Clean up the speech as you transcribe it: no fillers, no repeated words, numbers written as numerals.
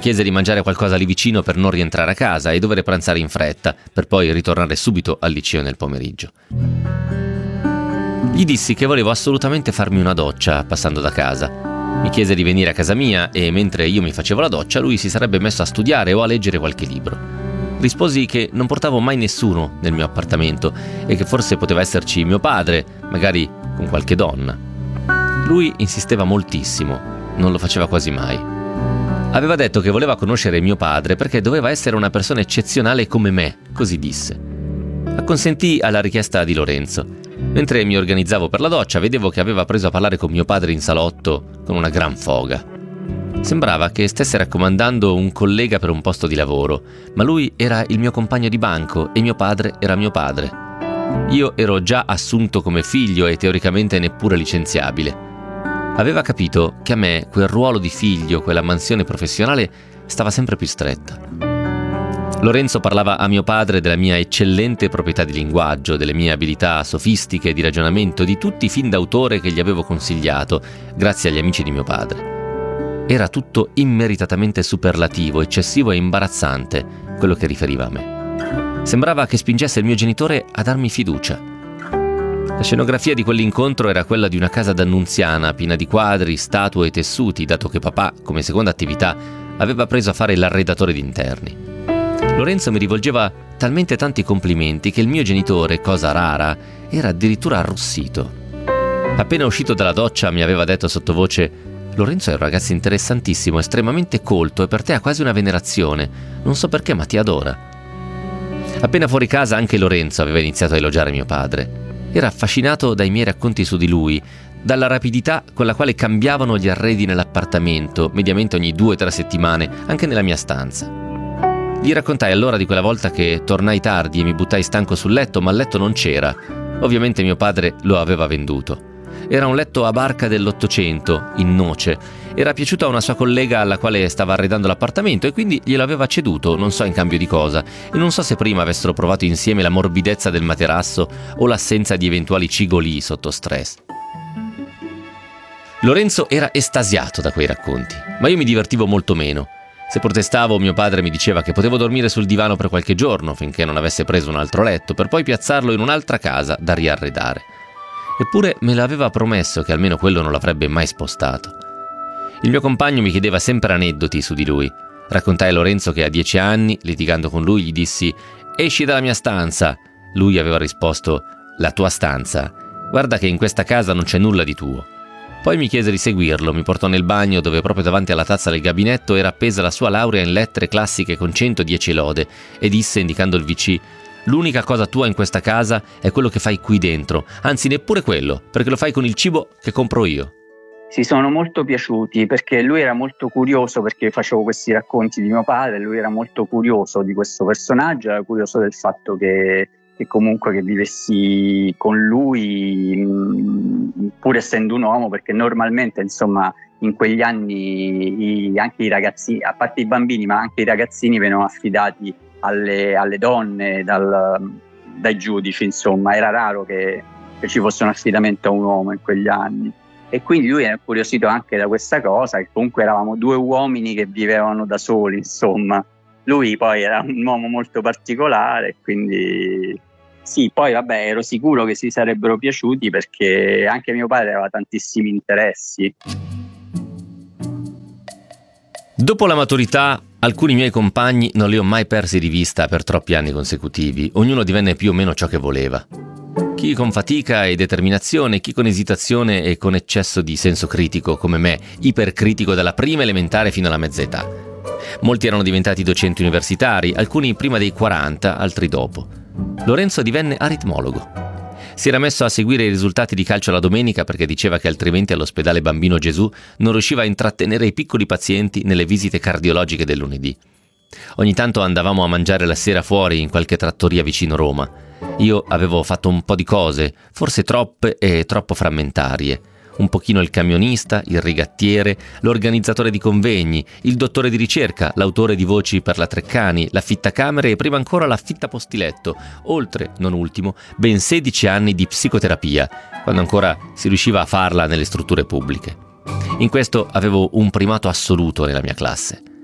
chiese di mangiare qualcosa lì vicino per non rientrare a casa e dover pranzare in fretta, per poi ritornare subito al liceo nel pomeriggio. Gli dissi che volevo assolutamente farmi una doccia passando da casa. Mi chiese di venire a casa mia e mentre io mi facevo la doccia lui si sarebbe messo a studiare o a leggere qualche libro. Risposi che non portavo mai nessuno nel mio appartamento e che forse poteva esserci mio padre, magari con qualche donna. Lui insisteva moltissimo, non lo faceva quasi mai. Aveva detto che voleva conoscere mio padre perché doveva essere una persona eccezionale come me, così disse. Acconsentì alla richiesta di Lorenzo. Mentre mi organizzavo per la doccia, vedevo che aveva preso a parlare con mio padre in salotto con una gran foga. Sembrava che stesse raccomandando un collega per un posto di lavoro, ma lui era il mio compagno di banco e mio padre era mio padre. Io ero già assunto come figlio e teoricamente neppure licenziabile. Aveva capito che a me quel ruolo di figlio, quella mansione professionale, stava sempre più stretta. Lorenzo parlava a mio padre della mia eccellente proprietà di linguaggio, delle mie abilità sofistiche di ragionamento, di tutti i film d'autore che gli avevo consigliato, grazie agli amici di mio padre. Era tutto immeritatamente superlativo, eccessivo e imbarazzante, quello che riferiva a me. Sembrava che spingesse il mio genitore a darmi fiducia. La scenografia di quell'incontro era quella di una casa d'annunziana piena di quadri, statue e tessuti, dato che papà, come seconda attività, aveva preso a fare l'arredatore d'interni. Lorenzo mi rivolgeva talmente tanti complimenti che il mio genitore, cosa rara, era addirittura arrossito. Appena uscito dalla doccia mi aveva detto sottovoce: «Lorenzo è un ragazzo interessantissimo, estremamente colto e per te ha quasi una venerazione. Non so perché, ma ti adora». Appena fuori casa anche Lorenzo aveva iniziato a elogiare mio padre. Era affascinato dai miei racconti su di lui, dalla rapidità con la quale cambiavano gli arredi nell'appartamento, mediamente ogni 2 o 3 settimane, anche nella mia stanza. Gli raccontai allora di quella volta che tornai tardi e mi buttai stanco sul letto, ma il letto non c'era. Ovviamente mio padre lo aveva venduto. Era un letto a barca dell'800, in noce. Era piaciuto a una sua collega alla quale stava arredando l'appartamento e quindi glielo aveva ceduto, non so in cambio di cosa, e non so se prima avessero provato insieme la morbidezza del materasso o l'assenza di eventuali cigolii sotto stress. Lorenzo era estasiato da quei racconti, ma io mi divertivo molto meno. Se protestavo, mio padre mi diceva che potevo dormire sul divano per qualche giorno finché non avesse preso un altro letto, per poi piazzarlo in un'altra casa da riarredare. Eppure me l'aveva promesso che almeno quello non l'avrebbe mai spostato. Il mio compagno mi chiedeva sempre aneddoti su di lui. Raccontai a Lorenzo che a 10 anni, litigando con lui, gli dissi: «Esci dalla mia stanza!» Lui aveva risposto: «La tua stanza? Guarda che in questa casa non c'è nulla di tuo». Poi mi chiese di seguirlo, mi portò nel bagno dove proprio davanti alla tazza del gabinetto era appesa la sua laurea in lettere classiche con 110 lode e disse, indicando il VC: «L'unica cosa tua in questa casa è quello che fai qui dentro, anzi neppure quello, perché lo fai con il cibo che compro io». Si sono molto piaciuti perché lui era molto curioso, perché facevo questi racconti di mio padre, lui era molto curioso di questo personaggio, era curioso del fatto che comunque che vivessi con lui, pur essendo un uomo, perché normalmente insomma in quegli anni anche i ragazzini, a parte i bambini, ma anche i ragazzini venivano affidati alle donne dai giudici, insomma era raro che ci fosse un affidamento a un uomo in quegli anni. E quindi lui era incuriosito anche da questa cosa, che comunque eravamo 2 uomini che vivevano da soli, insomma. Lui poi era un uomo molto particolare, quindi sì, poi vabbè, ero sicuro che si sarebbero piaciuti perché anche mio padre aveva tantissimi interessi. Dopo la maturità, alcuni miei compagni non li ho mai persi di vista per troppi anni consecutivi. Ognuno divenne più o meno ciò che voleva. Chi con fatica e determinazione, chi con esitazione e con eccesso di senso critico, come me, ipercritico dalla prima elementare fino alla mezza età. Molti erano diventati docenti universitari, alcuni prima dei 40, altri dopo. Lorenzo divenne aritmologo. Si era messo a seguire i risultati di calcio la domenica perché diceva che altrimenti all'ospedale Bambino Gesù non riusciva a intrattenere i piccoli pazienti nelle visite cardiologiche del lunedì. Ogni tanto andavamo a mangiare la sera fuori in qualche trattoria vicino Roma. Io avevo fatto un po' di cose, forse troppe e troppo frammentarie. Un pochino il camionista, il rigattiere, l'organizzatore di convegni, il dottore di ricerca, l'autore di voci per la Treccani, l'affittacamere e prima ancora l'affittapostiletto, oltre, non ultimo, ben 16 anni di psicoterapia, quando ancora si riusciva a farla nelle strutture pubbliche. In questo avevo un primato assoluto nella mia classe.